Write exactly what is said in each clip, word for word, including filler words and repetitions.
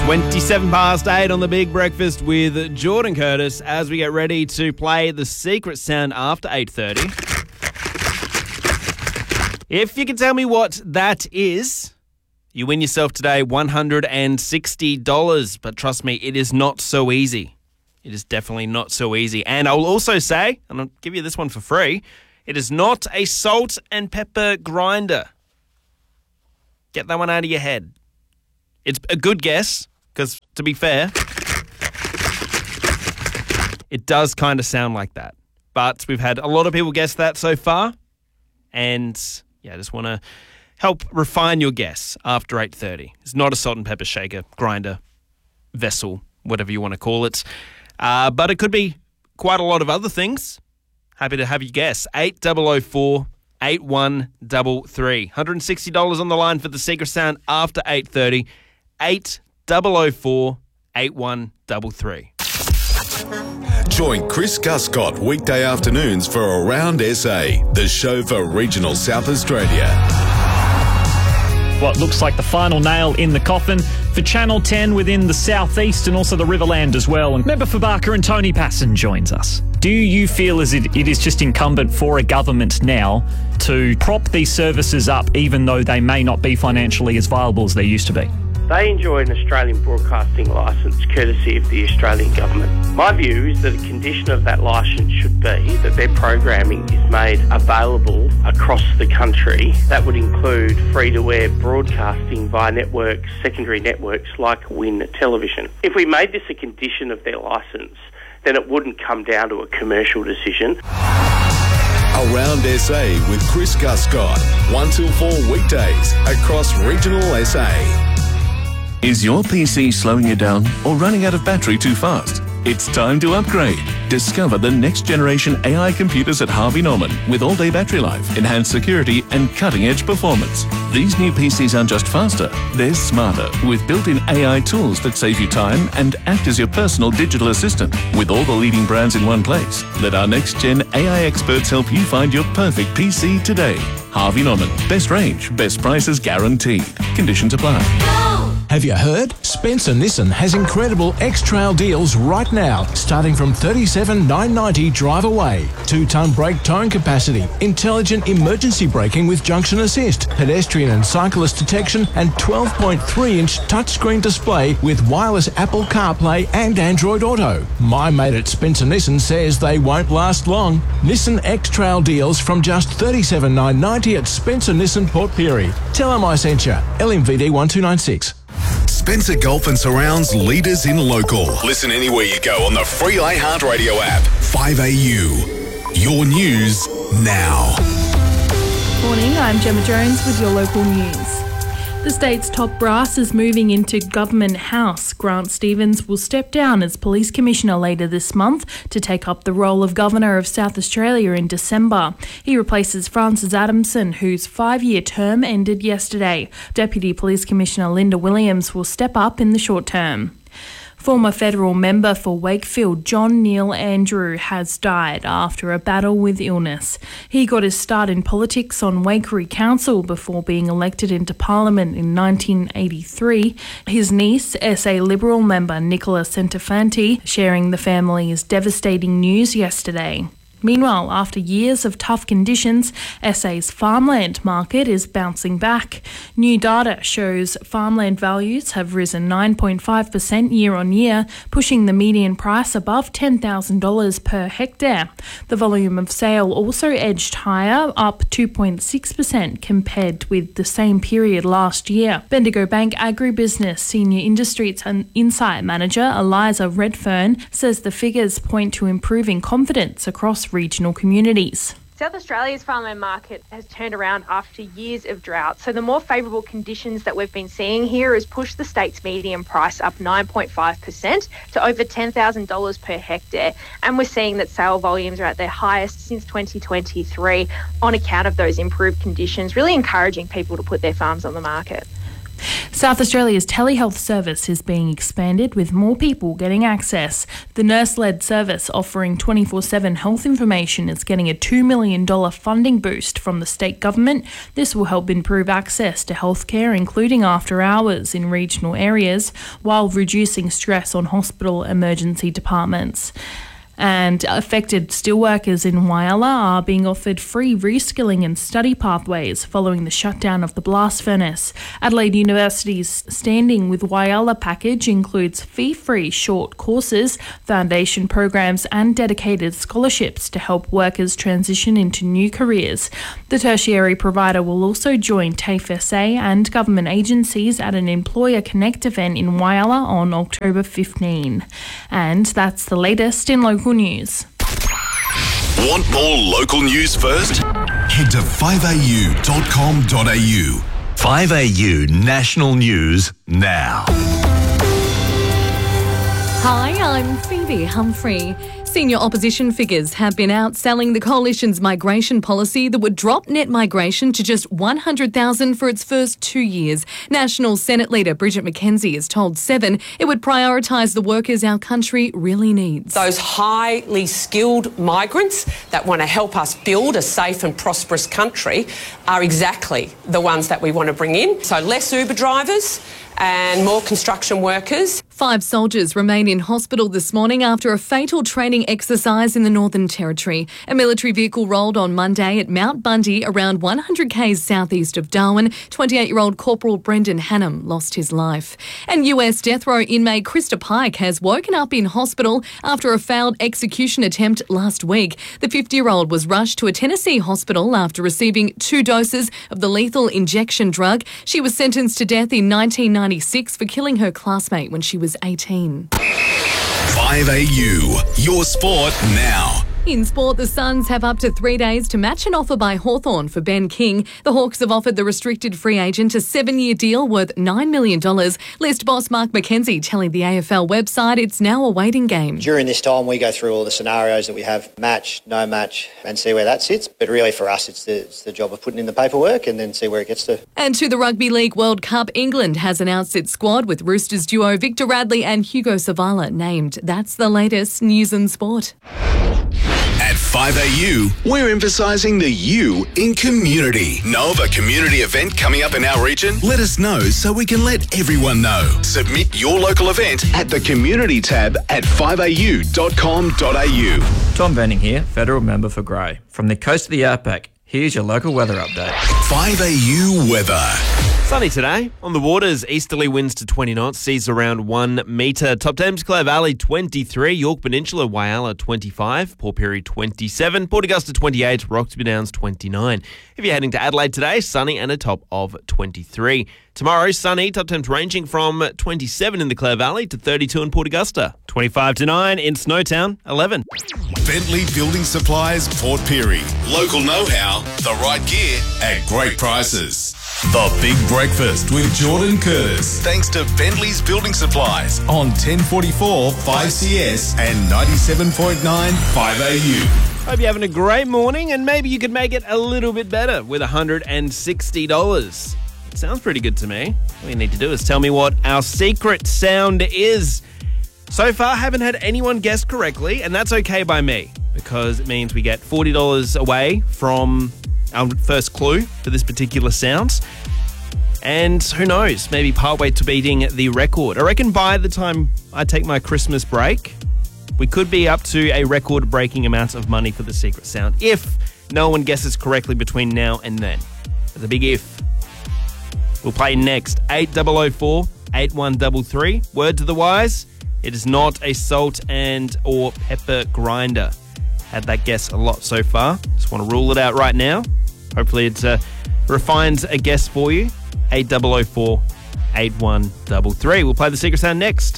twenty-seven past eight on the Big Breakfast with Jordan Curtis as we get ready to play the secret sound after eight thirty. If you can tell me what that is, you win yourself today one hundred sixty dollars. But trust me, it is not so easy. It is definitely not so easy. And I'll also say, and I'll give you this one for free, it is not a salt and pepper grinder. Get that one out of your head. It's a good guess, because to be fair, it does kind of sound like that. But we've had a lot of people guess that so far. And yeah, I just want to help refine your guess after eight thirty. It's not a salt and pepper shaker, grinder, vessel, whatever you want to call it. Uh, but it could be quite a lot of other things. Happy to have you guess. eight double oh four, eight one three three. one hundred sixty dollars on the line for the secret sound after eight thirty. eight double oh four, eight one three three. Join Chris Guscott weekday afternoons for Around S A, the show for regional South Australia. What looks like the final nail in the coffin for Channel ten within the southeast and also the Riverland as well. And member for Barker and Tony Passon joins us. Do you feel as it, it is just incumbent for a government now to prop these services up even though they may not be financially as viable as they used to be? They enjoy an Australian broadcasting licence courtesy of the Australian government. My view is that a condition of that licence should be that their programming is made available across the country. That would include free-to-air broadcasting via networks, secondary networks like Win Television. If we made this a condition of their licence, then it wouldn't come down to a commercial decision. Around S A with Chris Guscott, one till four weekdays across regional S A. Is your P C slowing you down or running out of battery too fast? It's time to upgrade. Discover the next generation A I computers at Harvey Norman with all-day battery life, enhanced security and cutting-edge performance. These new P Cs aren't just faster, they're smarter with built-in A I tools that save you time and act as your personal digital assistant. With all the leading brands in one place, let our next-gen A I experts help you find your perfect P C today. Harvey Norman. Best range, best prices guaranteed. Conditions apply. Have you heard? Spencer Nissan has incredible X-Trail deals right now, starting from thirty-seven thousand nine hundred ninety dollars drive away. Two-ton brake towing capacity, intelligent emergency braking with junction assist, pedestrian and cyclist detection, and twelve point three inch touchscreen display with wireless Apple CarPlay and Android Auto. My mate at Spencer Nissan says they won't last long. Nissan X-Trail deals from just thirty-seven thousand nine hundred ninety dollars at Spencer Nissan Port Pirie. Tell them I sent you. L M V D one two nine six. Spencer Golf and Surrounds leaders in local. Listen anywhere you go on the free iHeartRadio app. five A U. Your news now. Morning, I'm Gemma Jones with your local news. The state's top brass is moving into Government House. Grant Stevens will step down as Police Commissioner later this month to take up the role of Governor of South Australia in December. He replaces Francis Adamson, whose five-year term ended yesterday. Deputy Police Commissioner Linda Williams will step up in the short term. Former federal member for Wakefield, John Neil Andrew, has died after a battle with illness. He got his start in politics on Waikerie Council before being elected into Parliament in nineteen eighty-three. His niece, S A Liberal member Nicola Centofanti, sharing the family's devastating news yesterday. Meanwhile, after years of tough conditions, S A's farmland market is bouncing back. New data shows farmland values have risen nine point five percent year on year, pushing the median price above ten thousand dollars per hectare. The volume of sale also edged higher, up two point six percent compared with the same period last year. Bendigo Bank Agribusiness Senior Industries and Insight Manager Eliza Redfern says the figures point to improving confidence across regional communities. South Australia's farmland market has turned around after years of drought, so the more favourable conditions that we've been seeing here has pushed the state's median price up nine point five percent to over ten thousand dollars per hectare, and we're seeing that sale volumes are at their highest since twenty twenty-three on account of those improved conditions, really encouraging people to put their farms on the market. South Australia's telehealth service is being expanded with more people getting access. The nurse-led service offering twenty-four seven health information is getting a two million dollars funding boost from the state government. This will help improve access to healthcare, including after hours in regional areas, while reducing stress on hospital emergency departments. And affected steelworkers in Whyalla are being offered free reskilling and study pathways following the shutdown of the blast furnace. Adelaide University's Standing with Whyalla package includes fee-free short courses, foundation programs and dedicated scholarships to help workers transition into new careers. The tertiary provider will also join TAFE S A and government agencies at an Employer Connect event in Whyalla on October fifteenth. And that's the latest in local news. Want more local news first? Head to five a u dot com dot a u. five A U National News now. Hi, I'm Phoebe Humphrey. Senior opposition figures have been out selling the coalition's migration policy that would drop net migration to just one hundred thousand for its first two years. National Senate leader Bridget McKenzie has told Seven it would prioritise the workers our country really needs. Those highly skilled migrants that want to help us build a safe and prosperous country are exactly the ones that we want to bring in. So less Uber drivers and more construction workers. Five soldiers remain in hospital this morning after a fatal training exercise in the Northern Territory. A military vehicle rolled on Monday at Mount Bundy, around one hundred k's southeast of Darwin. twenty-eight-year-old Corporal Brendan Hannum lost his life. And U S death row inmate Krista Pike has woken up in hospital after a failed execution attempt last week. The fifty-year-old was rushed to a Tennessee hospital after receiving two doses of the lethal injection drug. She was sentenced to death in nineteen ninety-six for killing her classmate when she was eighteen. five A U, your sport now. In sport, the Suns have up to three days to match an offer by Hawthorn for Ben King. The Hawks have offered the restricted free agent a seven-year deal worth nine million dollars. List boss Mark McKenzie telling the A F L website it's now a waiting game. During this time, we go through all the scenarios that we have, match, no match, and see where that sits. But really for us, it's the, it's the job of putting in the paperwork and then see where it gets to. And to the Rugby League World Cup, England has announced its squad with Roosters duo Victor Radley and Hugo Savala named. That's the latest news and sport. At five A U, we're emphasising the U in community. Know of a community event coming up in our region? Let us know so we can let everyone know. Submit your local event at the community tab at five a u dot com dot a u. Tom Benning here, Federal Member for Grey. From the coast of the outback, here's your local weather update. five A U weather. Sunny today. On the waters, easterly winds to twenty knots, seas around one metre. Top Thames, Clare Valley twenty-three, York Peninsula, Whyalla twenty-five, Port Pirie twenty-seven, Port Augusta twenty-eight, Roxby Downs twenty-nine. If you're heading to Adelaide today, sunny and a top of twenty-three. Tomorrow, sunny, top temps ranging from twenty-seven in the Clare Valley to thirty-two in Port Augusta. twenty-five to nine in Snowtown, eleven. Bentley Building Supplies, Port Pirie. Local know-how, the right gear at great prices. The Big Breakfast with Jordan Curtis. Thanks to Bentley's Building Supplies on ten forty-four five C S and ninety-seven point nine five A U. Hope you're having a great morning and maybe you could make it a little bit better with one hundred sixty dollars. It sounds pretty good to me. All you need to do is tell me what our secret sound is. So far, haven't had anyone guess correctly, and that's okay by me because it means we get forty dollars away from our first clue for this particular sound. And who knows, maybe partway to beating the record. I reckon by the time I take my Christmas break, we could be up to a record-breaking amount of money for the secret sound if no one guesses correctly between now and then. There's a big if. We'll play next. eight oh oh four, eight one three three. Word to the wise, it is not a salt and or pepper grinder. Had that guess a lot so far. Just want to rule it out right now. Hopefully it uh, refines a guess for you. eight oh oh four, eight one three three. We'll play the secret sound next.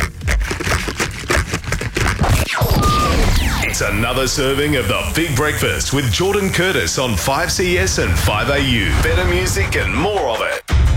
It's another serving of the Big Breakfast with Jordan Curtis on five C S and five A U. Better music and more of it.